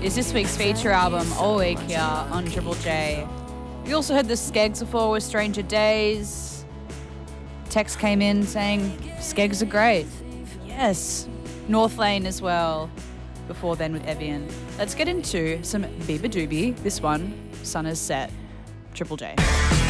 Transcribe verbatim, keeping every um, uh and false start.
is this week's feature album, all week here on Triple J. We also heard the Skeggs before with Stranger Days. Text came in saying, Skeggs are great. Yes. North Lane as well, before then with Evian. Let's get into some Biba Doobie. This one, Sun is Set. Triple J.